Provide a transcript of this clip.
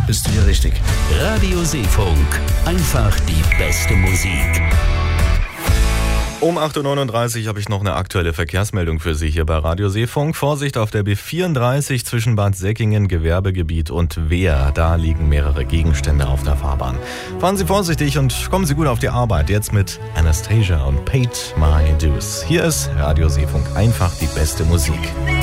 bist du hier richtig. Radio Seefunk. Einfach die beste Musik. Um 8.39 Uhr habe ich noch eine aktuelle Verkehrsmeldung für Sie hier bei Radio Seefunk. Vorsicht auf der B34 zwischen Bad Säckingen, Gewerbegebiet und Wehr. Da liegen mehrere Gegenstände auf der Fahrbahn. Fahren Sie vorsichtig und kommen Sie gut auf die Arbeit. Jetzt mit Anastasia und Paid My Dues. Hier ist Radio Seefunk. Einfach die beste Musik.